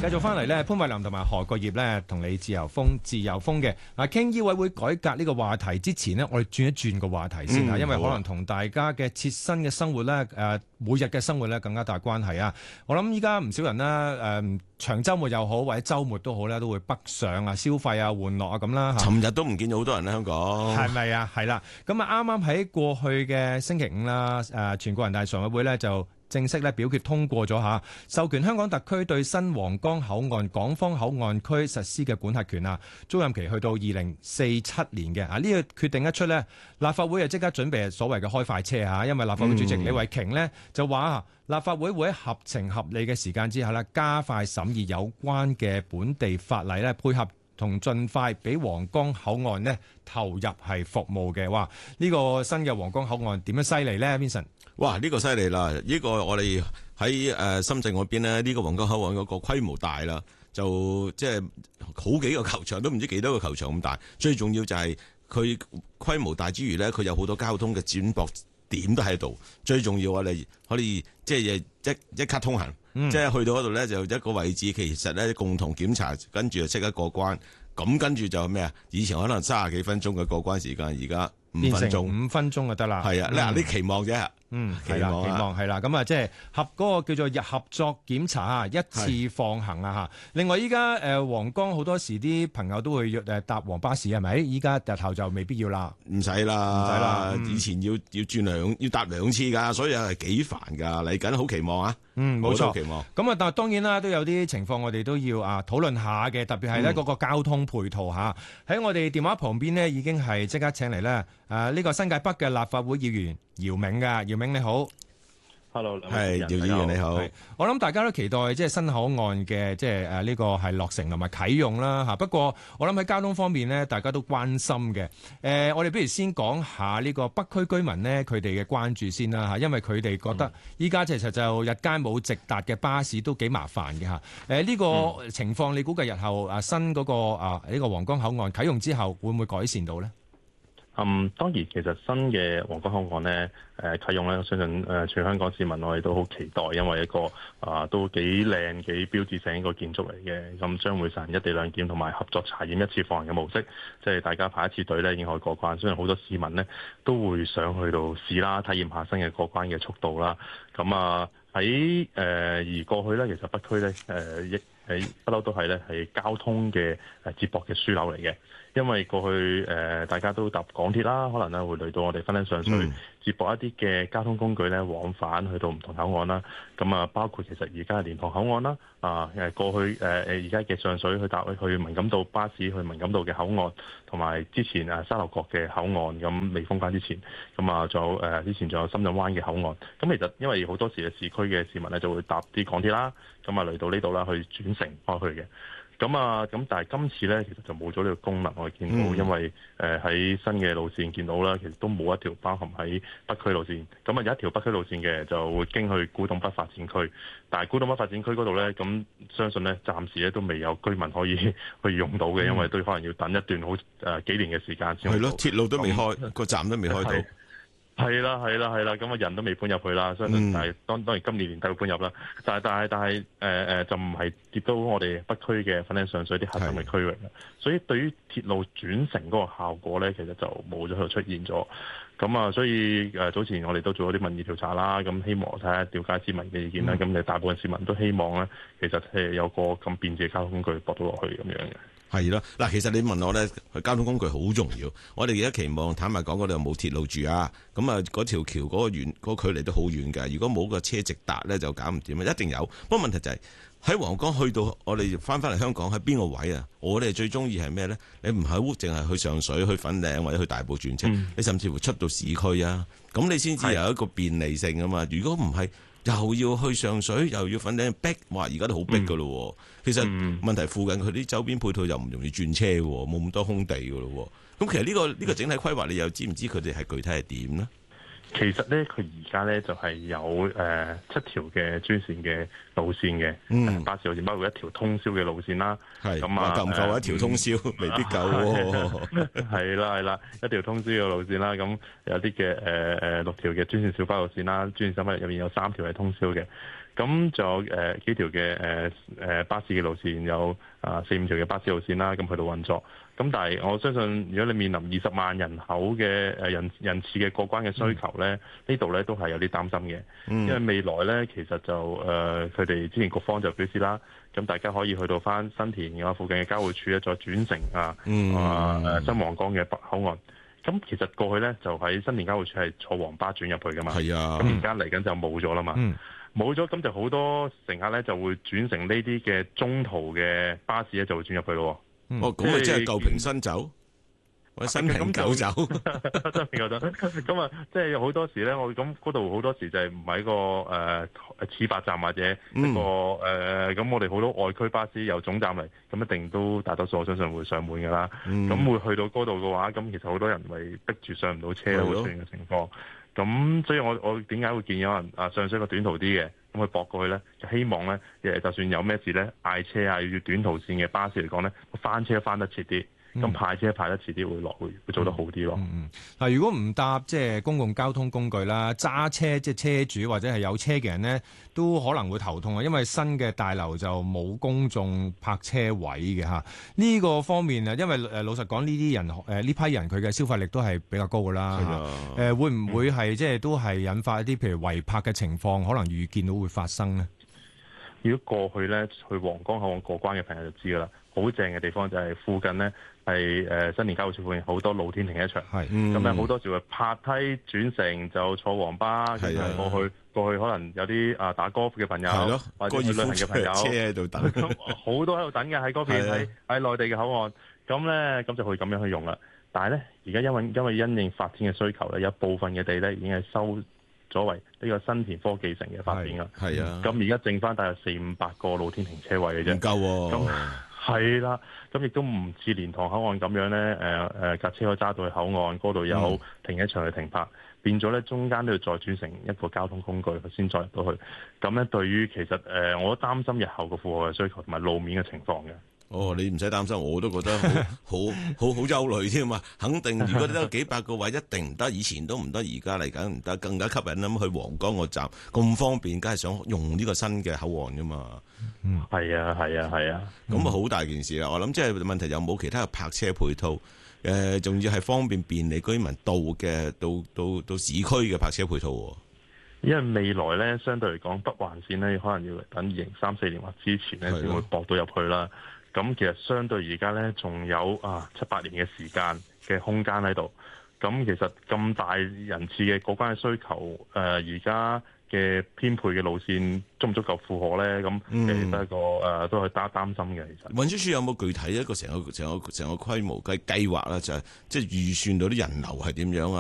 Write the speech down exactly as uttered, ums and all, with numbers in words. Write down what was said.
繼續翻嚟咧，潘偉林同埋何國業咧，同你自由風自由風嘅嗱，傾醫委會改革呢個話題之前呢，我哋轉一轉個話題先啊，嗯、因為可能同大家嘅切身嘅生活咧，誒、呃、每日嘅生活咧更加大關係啊！我諗依家唔少人啦，誒、呃、長週末又好，或者週末都好咧，都會北上啊、消費啊、玩樂啊咁啦。 尋日都唔見咗好多人喺香港， 係咪啊？係啦，咁啊啱啱喺過去嘅星期五啦，誒、呃、全國人大常委會咧就正式咧表決通過咗嚇，授權香港特區對新皇崗口岸港方口岸區實施嘅管轄權啊，租賃期去到二零四七年嘅啊。呢個決定一出呢，立法會就即刻準備所謂嘅開快車嚇，因為立法會主席李慧瓊呢就話立法會會喺合情合理嘅時間之下呢，加快審議有關嘅本地法例呢，配合同盡快俾皇崗口岸呢投入係服務嘅。哇！呢、這個新嘅皇崗口岸點樣犀利呢 Vincent？ 哇！呢、這個犀利啦！呢、這個我哋喺誒深圳嗰邊呢，呢、這個皇崗口岸嗰個規模大啦，就即係好幾個球場都唔知幾多個球場咁大。最重要就係佢規模大之餘呢，佢有好多交通嘅轉駁點都喺度。最重要我哋可以即係一一卡通行，嗯、即係去到嗰度呢，就一個位置，其實呢共同檢查，跟住就即刻過關。咁跟住就咩啊？以前可能三十幾分鐘嘅過關時間，而家五分鐘， 五分鐘就得啦。 係啊，嗱、嗯，啲期望啫。 嗯，係啦，期望係啦，咁啊，即係合嗰個叫做合作檢查啊，一次放行啊嚇。另外，依家誒皇崗好多時啲朋友都會誒搭黃巴士係咪？依家日後就未必要啦， 唔使啦，唔使啦。 嗯、以前要要轉兩要搭兩次㗎，所以係幾煩㗎。嚟緊好期望啊！ 嗯，冇錯， 期望。 咁啊，但係當然啦，都有啲情況我哋都要啊討論下嘅，特別係咧嗰個交通配套嚇。喺、嗯、我哋電話旁邊呢，已經係即刻請嚟咧誒呢、啊呢個新界北嘅立法會議員姚銘㗎，姚銘你好。 hello， 係姚議員你好。 我諗大家都期待即係新口岸嘅即係誒呢個係落成同埋啟用啦嚇。不過我諗喺交通方面呢，大家都關心嘅。誒、呃，我哋不如先講下呢個北區居民呢，佢哋嘅關注先啦嚇，因為佢哋覺得依家其實就日間冇直達嘅巴士都幾麻煩嘅嚇。誒、呃、呢、這個情況，你估計日後啊新嗰、那個啊呢、這個皇崗口岸啟用之後，會唔會改善到呢？ 嗯，當然，其實新嘅皇崗口岸咧，誒、呃、啟用咧，我相信誒、呃、全香港市民我哋都好期待，因為一個啊、呃、都幾靚、幾標誌性一個建築嚟嘅。咁將會實行一地兩檢同埋合作查驗一次放行嘅模式，即係大家排一次隊咧已經可以過關。相信好多市民咧都會想去到試啦，體驗下新嘅過關嘅速度啦。咁啊喺誒而過去咧，其實北區咧誒亦係不嬲都係咧係交通嘅誒接駁嘅樞紐嚟嘅。因為過去誒、呃、大家都搭港鐵啦，可能咧會嚟到我哋粉嶺上水、嗯、接駁一啲嘅交通工具咧往返去到唔同口岸啦。咁啊，包括其實而家嘅蓮塘口岸啦，啊誒過去誒誒而家嘅上水去搭去文錦渡巴士去文錦渡嘅口岸，同埋之前誒沙頭角嘅口岸咁未封關之前，咁啊仲有誒、呃、之前仲有深圳灣嘅口岸。咁其實因為好多時嘅市區嘅市民咧就會搭啲港鐵啦，咁啊嚟到呢度啦去轉乘開去嘅。咁啊，咁但係今次咧，其實就冇咗呢個功能。我哋見到，嗯、因為誒喺、呃、新嘅路線見到啦，其實都冇一條包含喺北區路線。咁啊，有一條北區路線嘅，就會經去古洞北發展區。但係古洞北發展區嗰度咧，咁相信咧，暫時咧都未有居民可以去用到嘅，嗯、因為都可能要等一段好誒、呃、幾年嘅時間先。係咯， 鐵路都未開，個、嗯、站都未開到。 係啦，係啦，係啦，咁啊人都未搬入去啦，相信但係當當然今年年底會搬入啦。但係但係但係誒誒就唔係跌到我哋北區嘅粉嶺上水啲核心嘅區域嘅，所以對於鐵路轉乘嗰個效果咧，其實就冇咗喺度出現咗。咁啊，所以誒早前我哋都做咗啲民意調查啦，咁希望睇下了解市民嘅意見啦。咁你、嗯、大部分市民都希望咧，其實係有個咁便捷嘅交通工具駁到落去咁樣嘅。 係咯，嗱，其實你問我咧，交通工具好重要。我哋而家期望，坦白講，嗰度冇鐵路住啊，咁啊，嗰條橋嗰個遠嗰個距離都好遠㗎。如果冇個車直達咧，就搞唔掂啊！一定有。不過問題就係、是、喺皇崗去到我哋翻翻嚟香港喺邊個位啊？我哋最中意係咩咧？你唔係淨係去上水、去粉嶺或者去大埔轉車，嗯、你甚至乎出到市區啊，咁你先至有一個便利性啊嘛。如果唔係，又要去上水，又要粉嶺逼，哇！而家都好逼噶咯。嗯、其實問題附近佢啲周邊配套又唔容易轉車，冇咁多空地噶咯。咁其實呢、呢個呢、呢個整體規劃，你又知唔知佢哋係具體係點呢？ 其實咧，佢而家咧就係、是、有誒、呃、七條嘅專線嘅路線嘅，嗯、巴士路線包括一條通宵嘅路線啦。係咁啊，夠唔夠一條通宵？嗯、未必夠喎。係啦係啦，一條通宵嘅路線啦。咁有啲嘅誒誒六條嘅專線小巴路線啦，專線小巴入面有三條係通宵嘅。 咁仲有誒、呃、幾條嘅誒誒巴士嘅路線，有啊四五條嘅巴士路線啦，咁去到運作。咁但係我相信，如果你面臨二十萬人口嘅誒人人次嘅過關嘅需求咧，呢度咧都係有啲擔心嘅，因為未來咧其實就誒佢哋之前局方就表示啦，咁大家可以去到翻新田嘅附近嘅交匯處咧，再轉乘啊、嗯、啊誒新皇崗嘅北口岸。咁其實過去咧就喺新田交匯處係坐黃巴轉入去噶嘛， 係啊， 咁而家嚟緊就冇咗啦嘛，冇咗咁就好多乘客咧就會轉乘呢啲嘅中途嘅巴士咧就會轉入去咯。 嗯、哦，咁咪即係舊瓶新酒，或者新瓶舊酒， 新瓶舊酒。咁啊，即係好多時咧，我咁嗰度好多時就係唔係一個誒始發站或者一個誒，咁、嗯呃、我哋好多外區巴士由總站嚟，咁一定都大多數我相信會上滿㗎啦。咁、嗯、會去到嗰度嘅話，咁其實好多人咪逼住上唔到車會出現嘅情況。咁所以我我點解會建議有人啊上水個短途啲嘅，咁去駁過去咧，就希望咧誒，就算有咩事咧，嗌車啊，要短途線嘅巴士嚟講咧，翻車翻得切啲，咁派車派得切啲會落會會做得好啲咯。 嗯嗯。嗱、嗯，如果唔搭即係公共交通工具啦，揸車即係車主或者係有車嘅人咧，都可能會頭痛啊，因為新嘅大樓就冇公眾泊車位嘅嚇。呢、這個方面啊，因為誒老實講，呢啲人誒呢批人佢嘅消費力都係比較高噶啦。係啊。誒會唔會係、嗯、即係都係引發一啲譬如違泊嘅情況，可能預見到會發生呢？ 如果過去咧去皇崗口岸過關嘅朋友就知噶啦，好正嘅地方就係附近呢，係誒新田交匯處附近好多露天停車場，咁咧好多時會泊梯轉乘就坐黃巴，咁樣過去過去可能有啲啊打高爾夫嘅朋友，或者去旅行嘅朋友， 車喺度等， 好多喺度等嘅喺嗰邊喺喺內地嘅口岸，咁咧咁就可以咁樣去用啦。但係咧而家因為因為因應發展嘅需求咧，有部分嘅地咧已經係收咗為呢個新田科技城嘅發展啦，係啊，咁而家剩翻大約四五百個露天停車位嘅啫，唔夠喎。咁係啦，咁亦都唔似蓮塘口岸咁樣咧，誒誒架車可以揸到去口岸嗰度有停車場去停泊，嗯、變咗咧中間都要再轉成一個交通工具先再入到去。咁咧對於其實誒、呃，我都擔心日後嘅負荷嘅需求同埋路面嘅情況嘅。 哦，你唔使擔心，我都覺得好好好好憂慮添嘛。肯定如果得幾百個位，一定唔得。以前都唔得，而家嚟緊唔得，更加吸引啦。去皇崗個站咁方便，梗係想用呢個新嘅口岸噶嘛。 嗯，係啊，係啊，係啊。咁啊，好大件事啦。我諗即係問題有冇其他嘅泊車配套？誒、呃，仲要係方便便利居民到嘅到到到市區嘅泊車配套。 因為未來咧，相對嚟講，北環線咧，可能要等二零三四年或之前咧，先會駁到入去啦。咁其實相對而家咧，仲有啊七八年嘅時間嘅空間喺度。咁其實咁大人次嘅過關嘅需求，誒而家嘅編配嘅路線足唔足夠負荷咧？咁其實都係一個誒、呃，都係擔擔心嘅。其實運輸署有冇具體一個成個成個成個規模嘅計劃啦？就係即係預算到啲人流係點樣啊？